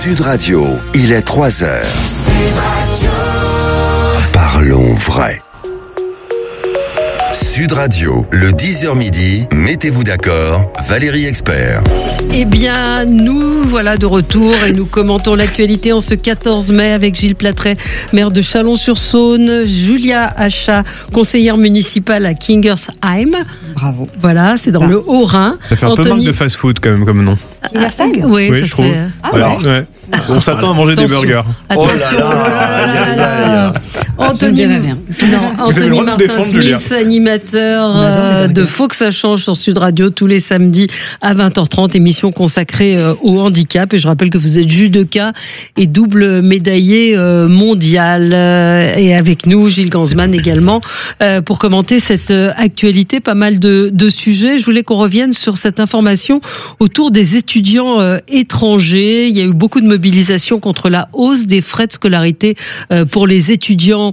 Sud Radio, il est 3h. Sud Radio. Parlons vrai. Sud Radio, le 10h midi, mettez-vous d'accord, Valérie Expert. Eh bien, nous voilà de retour et nous commentons l'actualité en ce 14 mai avec Gilles Platret, maire de Chalon-sur-Saône, Julia Achat, conseillère municipale à Kingersheim. Bravo. Voilà, c'est dans le Haut-Rhin. Ça fait un peu manque de fast-food quand même comme nom. Oui, ça je trouve. Fait... ouais. On s'attend à manger des burgers. Attention, Anthony Martin-Smith, animateur de Faut que ça change sur Sud Radio tous les samedis à 20h30, émission consacrée au handicap. Et je rappelle que vous êtes judoka et double médaillé mondial. Et avec nous, Gilles Gansman également, pour commenter cette actualité. Pas mal de sujets. Je voulais qu'on revienne sur cette information autour des étudiants étrangers. Il y a eu beaucoup de mobilisation contre la hausse des frais de scolarité pour les étudiants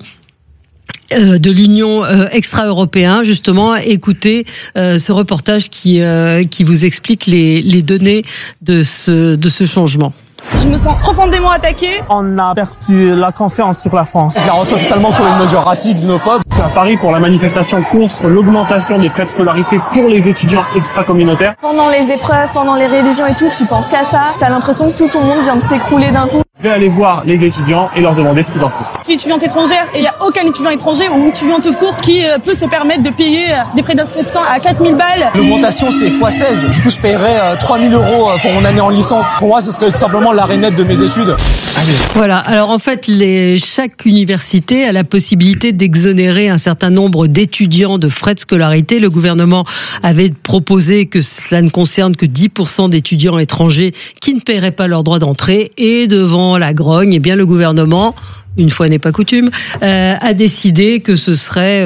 de l'Union extra-européen. Justement, écoutez ce reportage qui vous explique les données de ce changement. Je me sens profondément attaquée. On a perdu la confiance sur la France. Je la reçois totalement comme une mesure raciste, xénophobe. Je suis à Paris pour la manifestation contre l'augmentation des frais de scolarité pour les étudiants extra-communautaires. Pendant les épreuves, pendant les révisions et tout, tu penses qu'à ça. T'as l'impression que tout ton monde vient de s'écrouler d'un coup. Je vais aller voir les étudiants et leur demander ce qu'ils en pensent. Je suis étudiante étrangère et il n'y a aucun étudiant étranger ou étudiante court qui peut se permettre de payer des frais d'inscription à 4000 balles. L'augmentation, c'est x16. Du coup, je paierais 3000 euros pour mon année en licence. Pour moi, ce serait tout simplement l'arrêt net de mes études. Allez. Voilà. Alors, en fait, chaque université a la possibilité d'exonérer un certain nombre d'étudiants de frais de scolarité. Le gouvernement avait proposé que cela ne concerne que 10% d'étudiants étrangers qui ne paieraient pas leur droit d'entrée. Et devant la grogne, eh bien, le gouvernement, une fois n'est pas coutume, a décidé que ce serait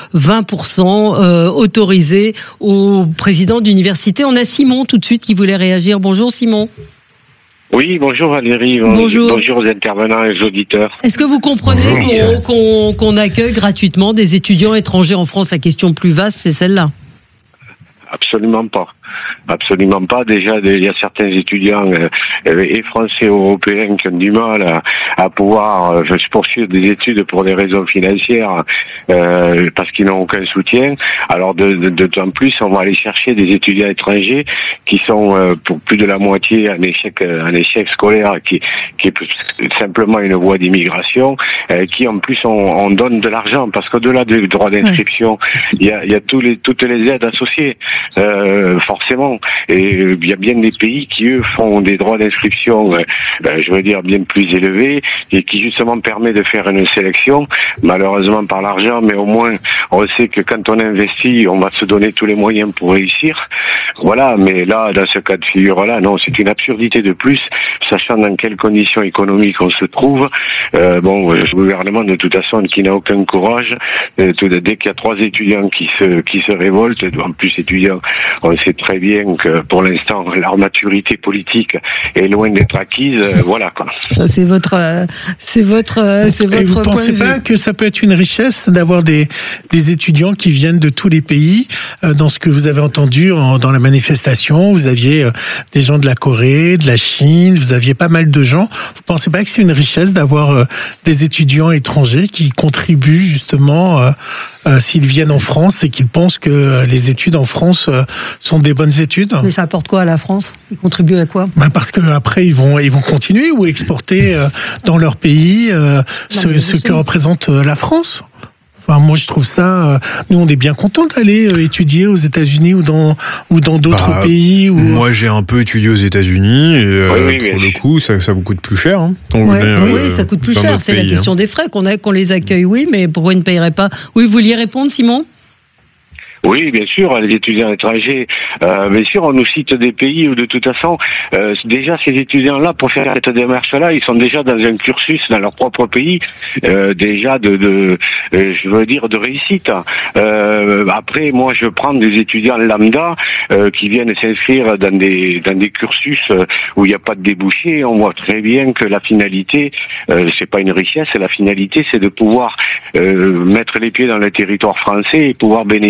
20% autorisé aux présidents d'université. On a Simon tout de suite qui voulait réagir. Bonjour Simon. Oui, bonjour Valérie. Bonjour aux intervenants et aux auditeurs. Est-ce que vous comprenez qu'on accueille gratuitement des étudiants étrangers en France? La question plus vaste, c'est celle-là. Absolument pas. Absolument pas. Déjà, il y a certains étudiants et français et européens qui ont du mal à pouvoir poursuivre des études pour des raisons financières parce qu'ils n'ont aucun soutien. Alors, de temps plus, on va aller chercher des étudiants étrangers qui sont pour plus de la moitié un échec scolaire qui est simplement une voie d'immigration, qui en plus on donne de l'argent parce qu'au-delà du droit d'inscription, il y a toutes les aides associées. Forcément, et il y a bien des pays qui eux font des droits d'inscription, je veux dire bien plus élevés, et qui justement permet de faire une sélection, malheureusement par l'argent, mais au moins on sait que quand on investit, on va se donner tous les moyens pour réussir. Voilà, mais là, dans ce cas de figure-là, non, c'est une absurdité de plus, sachant dans quelles conditions économiques on se trouve. Le gouvernement, de toute façon, qui n'a aucun courage, dès qu'il y a 3 étudiants qui se révoltent, en plus étudiants, on sait très bien que pour l'instant, leur maturité politique est loin d'être acquise. Voilà, quoi. Ça, c'est votre Et vous point pensez de pas vue. que ça peut être une richesse d'avoir des étudiants qui viennent de tous les pays? Dans ce que vous avez entendu dans la manifestation, vous aviez des gens de la Corée, de la Chine, vous aviez pas mal de gens. Vous pensez pas que c'est une richesse d'avoir des étudiants étrangers qui contribuent justement, s'ils viennent en France et qu'ils pensent que les études en France sont des bonnes études? Mais ça apporte quoi à la France? Ils contribuent à quoi? Parce que après ils vont continuer ou exporter dans leur pays ce que représente la France. Enfin, moi, je trouve ça. Nous, on est bien contents d'aller étudier aux États-Unis ou dans d'autres pays. Moi, j'ai un peu étudié aux États-Unis et pour le coup, ça vous coûte plus cher. Hein, oui, ça coûte plus cher. C'est la question des frais qu'on les accueille. Oui, mais pourquoi ils ne paieraient pas? Oui, vous vouliez répondre, Simon? Oui, bien sûr, les étudiants étrangers, bien sûr, on nous cite des pays où de toute façon, déjà ces étudiants-là, pour faire cette démarche-là, ils sont déjà dans un cursus dans leur propre pays, déjà je veux dire, de réussite. Après, moi, je prends des étudiants lambda qui viennent s'inscrire dans des cursus où il n'y a pas de débouché. On voit très bien que la finalité, c'est pas une richesse, la finalité, c'est de pouvoir mettre les pieds dans le territoire français et pouvoir bénéficier de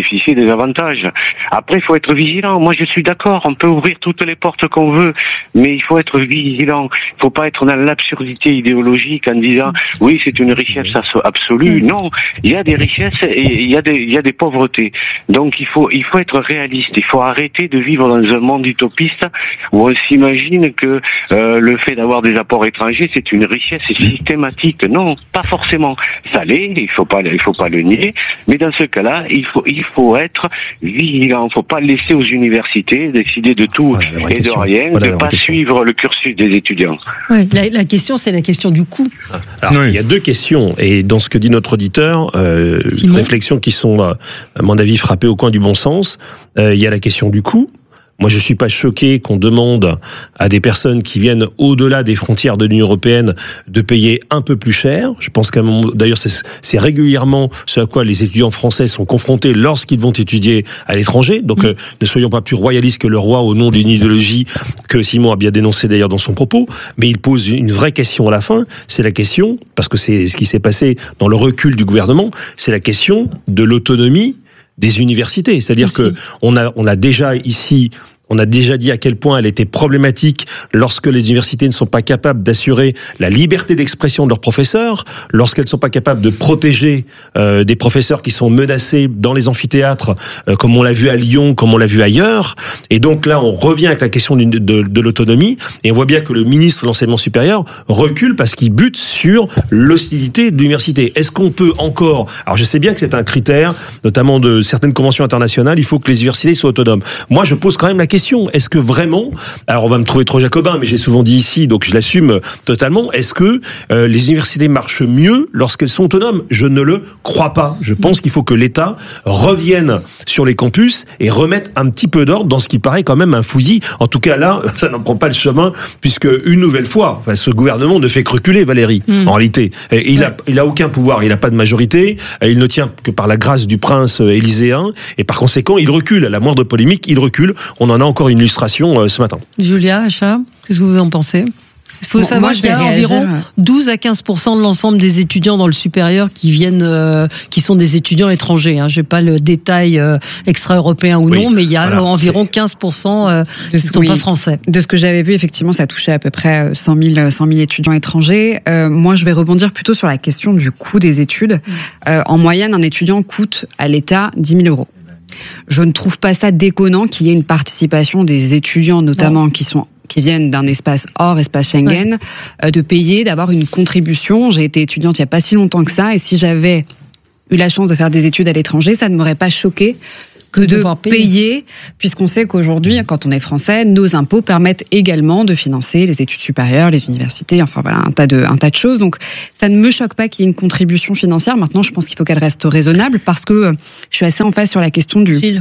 des avantages. Après, il faut être vigilant. Moi, je suis d'accord, on peut ouvrir toutes les portes qu'on veut, mais il faut être vigilant. Il faut pas être dans l'absurdité idéologique en disant oui, c'est une richesse absolue. Non, il y a des richesses et il y a des pauvretés. Donc il faut être réaliste. Il faut arrêter de vivre dans un monde utopiste où on s'imagine que le fait d'avoir des apports étrangers, c'est une richesse systématique. Non, pas forcément. Ça l'est, il faut pas le nier, mais dans ce cas-là, il faut être vigilant. Il faut pas laisser aux universités décider de tout et de rien, de pas suivre le cursus des étudiants. Ouais, la question, c'est la question du coût. Alors, il y a deux questions, et dans ce que dit notre auditeur, réflexions qui sont, à mon avis, frappées au coin du bon sens. Il y a la question du coût. Moi, je suis pas choqué qu'on demande à des personnes qui viennent au-delà des frontières de l'Union européenne de payer un peu plus cher. Je pense qu'à un moment, d'ailleurs, c'est régulièrement ce à quoi les étudiants français sont confrontés lorsqu'ils vont étudier à l'étranger. Donc, ne soyons pas plus royalistes que le roi au nom d'une idéologie que Simon a bien dénoncé d'ailleurs dans son propos. Mais il pose une vraie question à la fin. C'est la question, parce que c'est ce qui s'est passé dans le recul du gouvernement, c'est la question de l'autonomie des universités. C'est-à-dire que on a déjà ici, on a déjà dit à quel point elle était problématique lorsque les universités ne sont pas capables d'assurer la liberté d'expression de leurs professeurs, lorsqu'elles ne sont pas capables de protéger des professeurs qui sont menacés dans les amphithéâtres, comme on l'a vu à Lyon, comme on l'a vu ailleurs. Et donc là, on revient avec la question de l'autonomie, et on voit bien que le ministre de l'Enseignement supérieur recule parce qu'il bute sur l'hostilité de l'université. Est-ce qu'on peut encore... Alors je sais bien que c'est un critère, notamment de certaines conventions internationales, il faut que les universités soient autonomes. Moi, je pose quand même la question, est-ce que vraiment, alors on va me trouver trop jacobin, mais j'ai souvent dit ici, donc je l'assume totalement, est-ce que les universités marchent mieux lorsqu'elles sont autonomes? Je ne le crois pas. Je pense qu'il faut que l'État revienne sur les campus et remette un petit peu d'ordre dans ce qui paraît quand même un fouillis. En tout cas là, ça n'en prend pas le chemin, puisque une nouvelle fois, ce gouvernement ne fait que reculer, Valérie, en réalité. Il a aucun pouvoir, il n'a pas de majorité, il ne tient que par la grâce du prince élyséen, et par conséquent, il recule. À la moindre polémique, il recule. On en a encore une illustration ce matin. Julia, Acha, qu'est-ce que vous en pensez? Il faut savoir qu'il y a environ 12 à 15% de l'ensemble des étudiants dans le supérieur qui viennent, qui sont des étudiants étrangers. Je n'ai pas le détail extra-européen ou non, mais il y a environ 15% qui ne sont pas français. De ce que j'avais vu, effectivement, ça touchait à peu près 100 000 étudiants étrangers. Moi, je vais rebondir plutôt sur la question du coût des études. En moyenne, un étudiant coûte à l'État 10 000 euros. Je ne trouve pas ça déconnant qu'il y ait une participation des étudiants, notamment qui viennent d'un espace hors espace Schengen, de payer, d'avoir une contribution. J'ai été étudiante il n'y a pas si longtemps que ça, et si j'avais eu la chance de faire des études à l'étranger, ça ne m'aurait pas choqué que de payer, puisqu'on sait qu'aujourd'hui, quand on est français, nos impôts permettent également de financer les études supérieures, les universités, enfin voilà, un tas de choses. Donc, ça ne me choque pas qu'il y ait une contribution financière. Maintenant, je pense qu'il faut qu'elle reste raisonnable, parce que je suis assez en phase sur la question du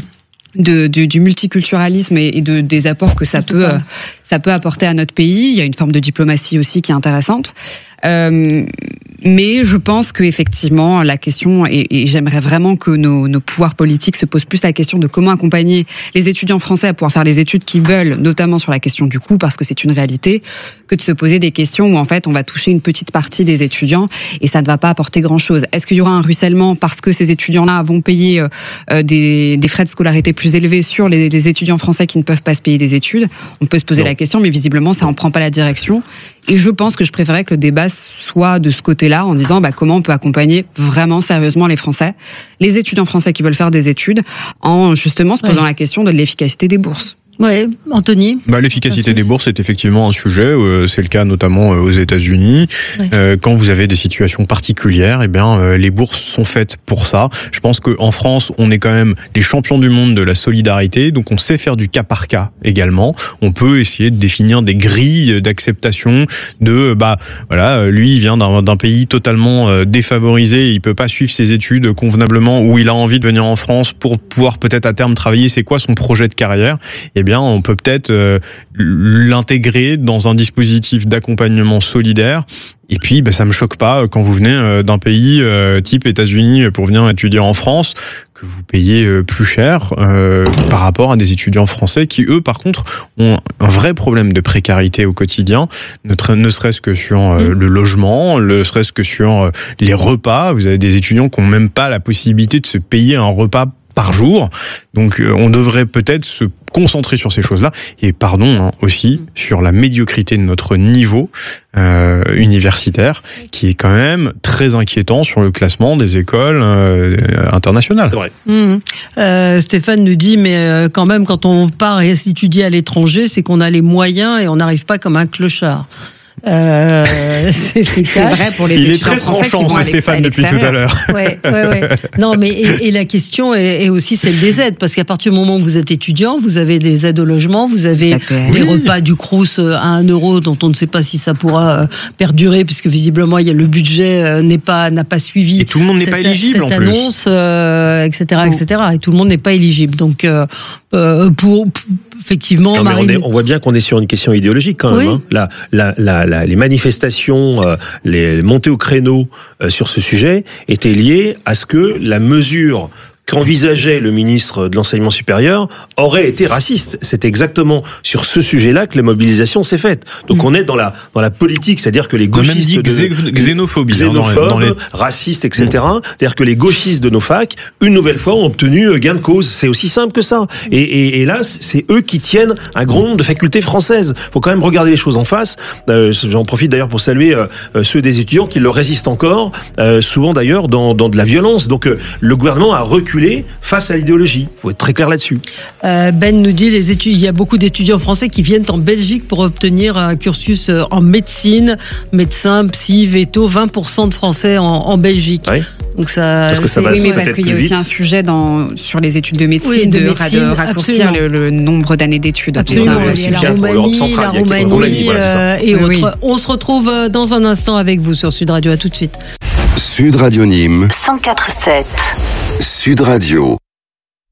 multiculturalisme et des apports que ça peut apporter à notre pays. Il y a une forme de diplomatie aussi qui est intéressante. Mais je pense qu'effectivement, la question, et j'aimerais vraiment que nos pouvoirs politiques se posent plus la question de comment accompagner les étudiants français à pouvoir faire les études qu'ils veulent, notamment sur la question du coût, parce que c'est une réalité, que de se poser des questions où en fait on va toucher une petite partie des étudiants et ça ne va pas apporter grand-chose. Est-ce qu'il y aura un ruissellement parce que ces étudiants-là vont payer des frais de scolarité plus élevés sur les étudiants français qui ne peuvent pas se payer des études? On peut se poser la question, mais visiblement ça n'en prend pas la direction. Et je pense que je préférerais que le débat soit de ce côté-là, en disant comment on peut accompagner vraiment sérieusement les Français, les étudiants français qui veulent faire des études, en justement se posant la question de l'efficacité des bourses. Ouais, Anthony. L'efficacité des bourses est effectivement un sujet. C'est le cas notamment aux États-Unis. Quand vous avez des situations particulières, les bourses sont faites pour ça. Je pense qu'en France, on est quand même les champions du monde de la solidarité, donc on sait faire du cas par cas également. On peut essayer de définir des grilles d'acceptation de lui il vient d'un pays totalement défavorisé, il peut pas suivre ses études convenablement, ou il a envie de venir en France pour pouvoir peut-être à terme travailler. C'est quoi son projet de carrière? On peut peut-être l'intégrer dans un dispositif d'accompagnement solidaire. Et puis, ça me choque pas quand vous venez d'un pays type États-Unis pour venir étudier en France, que vous payez plus cher par rapport à des étudiants français qui, eux, par contre, ont un vrai problème de précarité au quotidien, ne serait-ce que sur le logement, ne serait-ce que sur les repas. Vous avez des étudiants qui n'ont même pas la possibilité de se payer un repas par jour. Donc on devrait peut-être se concentrer sur ces choses-là et aussi sur la médiocrité de notre niveau universitaire qui est quand même très inquiétant sur le classement des écoles internationales. C'est vrai. Stéphane nous dit mais quand même quand on part et s'étudier à l'étranger, c'est qu'on a les moyens et on n'arrive pas comme un clochard. C'est vrai pour les étudiants très français tranchant, qui vont Stéphane, depuis tout à l'heure. Ouais. Non, mais et la question est aussi celle des aides, parce qu'à partir du moment où vous êtes étudiant, vous avez des aides au logement, vous avez des repas du Crous à 1 €, dont on ne sait pas si ça pourra perdurer, puisque visiblement le budget n'a pas suivi. Et tout le monde n'est pas éligible cette annonce, etc. Et tout le monde n'est pas éligible. Donc effectivement, on voit bien qu'on est sur une question idéologique quand même. Les manifestations, les montées au créneau sur ce sujet étaient liées à ce que la mesure qu'envisageait le ministre de l'Enseignement supérieur aurait été raciste. C'est exactement sur ce sujet-là que la mobilisation s'est faite. Donc on est dans la politique, c'est-à-dire que les gauchistes... Xénophobie. Xénophobes, racistes, etc. C'est-à-dire que les gauchistes de nos facs, une nouvelle fois, ont obtenu gain de cause. C'est aussi simple que ça. Et là, c'est eux qui tiennent un grand nombre de facultés françaises. Il faut quand même regarder les choses en face. J'en profite d'ailleurs pour saluer ceux des étudiants qui leur résistent encore, souvent d'ailleurs dans de la violence. Donc le gouvernement a reculé face à l'idéologie. Il faut être très clair là-dessus. Ben nous dit, il y a beaucoup d'étudiants français qui viennent en Belgique pour obtenir un cursus en médecine, médecin, psy, veto, 20% de Français en Belgique. Oui. Donc ça, parce qu'il y a aussi un sujet sur les études de médecine, de raccourcir le nombre d'années d'études. Absolument. Il y a la Roumanie et autres. Oui. On se retrouve dans un instant avec vous sur Sud Radio. À tout de suite. Sud Radio Nîmes 104.7. Sud Radio.